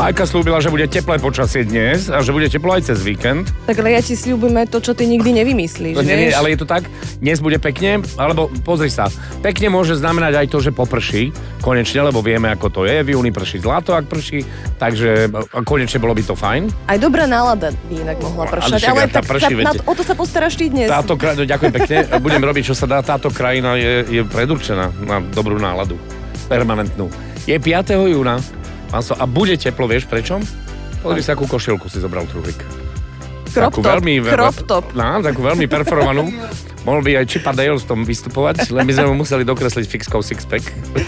Majka slúbila, že bude teplé počasie dnes a že bude teplo aj cez víkend. Tak ale ja ti sľúbime to, čo ty nikdy nevymyslíš, Nie, vieš? ale je to tak, dnes bude pekne, alebo pozri sa, pekne môže znamenať aj to, že poprší, konečne, lebo vieme, ako to je, v júni prší zlato, ak prší, takže konečne bolo by to fajn. Aj dobrá nálada by inak mohla pršať, však ale tá tak prší, o to sa postaráš ty dnes. Ďakujem pekne, budem robiť, čo sa dá, táto krajina je predurčená na dobrú náladu, permanentnú. Je 5. júna, a bude teplo, vieš prečo? Pozri sa, akú košielku si zobral Truhlík. Crop top. Takú veľmi perforovanú. Mohol by aj Chip a Dale v tom vystupovať, len by sme mu museli dokresliť fixkou sixpack.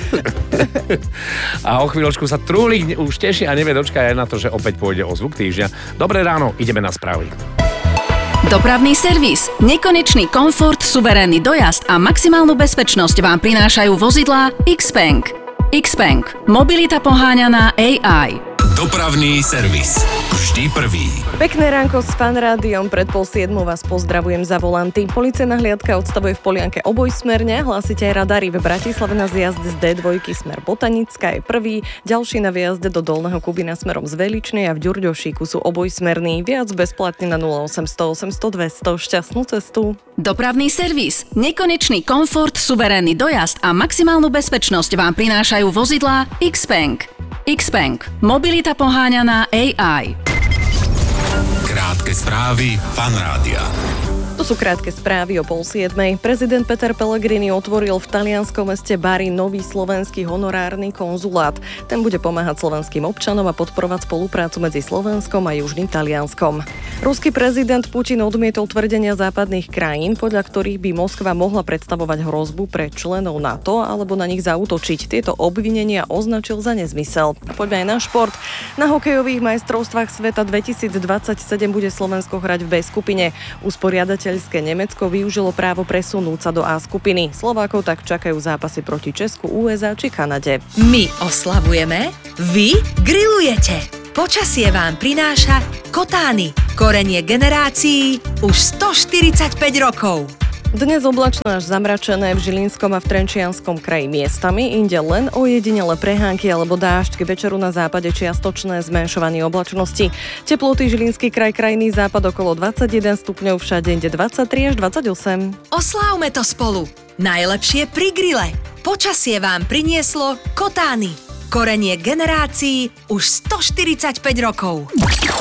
A o chvíľočku sa Truhlík už teší a nevie dočkať aj na to, že opäť pôjde o zvuk týždňa. Dobré ráno, ideme na správy. Dopravný servis, nekonečný komfort, suverénny dojazd a maximálnu bezpečnosť vám prinášajú vozidlá Xpeng. Xpeng. Mobilita poháňaná AI. Dopravný servis. Vždy prvý. Pekné ránko s Fan Rádiom. Pred 6:30 vás pozdravujem za volanty. Policajná hliadka odstavuje v Polianke obojsmerne. Hlásite aj radary v Bratislave na zjazd z D2 smer Botanická je prvý. Ďalší na výjazde do Dolného Kubína smerom z Veličnej a v Ďurďošíku sú obojsmerní. Viac bezplatne na 0800 800 200. Šťastnú cestu. Dopravný servis, nekonečný komfort, suverénny dojazd a maximálnu bezpečnosť vám prinášajú vozidlá Xpeng. Xpeng. Mobilita poháňaná AI. Krátke správy Fan Rádia. To sú krátke správy o 6:30. Prezident Peter Pellegrini otvoril v talianskom meste Bari nový slovenský honorárny konzulát. Ten bude pomáhať slovenským občanom a podporovať spoluprácu medzi Slovenskom a Južným Talianskom. Ruský prezident Putin odmietol tvrdenia západných krajín, podľa ktorých by Moskva mohla predstavovať hrozbu pre členov NATO alebo na nich zaútočiť. Tieto obvinenia označil za nezmysel. A poďme aj na šport. Na hokejových majstrovstvách sveta 2027 bude Slovensko hrať v B skupine. Usporiadateľské Nemecko využilo právo presunúť sa do A skupiny. Slovákov tak čakajú zápasy proti Česku, USA či Kanade. My oslavujeme, vy grillujete. Počasie vám prináša Kotány. Korenie generácií už 145 rokov. Dnes oblačno až zamračené v Žilinskom a v Trenčianskom kraji miestami, inde len ojedinele prehánky alebo dážď, k večeru na západe čiastočné zmenšovanie oblačnosti. Teploty Žilinský kraj, krajný západ okolo 21 stupňov, všade inde 23 až 28. Oslávme to spolu. Najlepšie pri grille. Počasie vám prinieslo Kotány. Korenie generácií už 145 rokov.